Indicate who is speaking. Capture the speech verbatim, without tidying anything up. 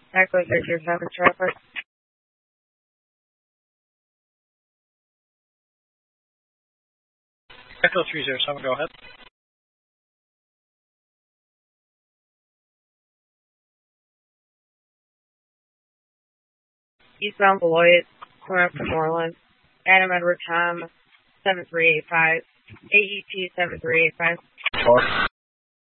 Speaker 1: Echo three zero seven traffic.
Speaker 2: Echo three zero seven, go ahead.
Speaker 1: Eastbound Beloit, corner from Moreland. Adam Edward Tom, seven three eight five. A E T seven three eight five.
Speaker 3: Four.